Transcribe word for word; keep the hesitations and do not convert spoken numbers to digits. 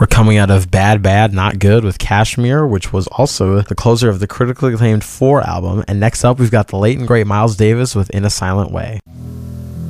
We're coming out of Bad Bad Not Good with Kashmir, which was also the closer of the critically acclaimed Four album. And next up, we've got the late and great Miles Davis with In a Silent Way.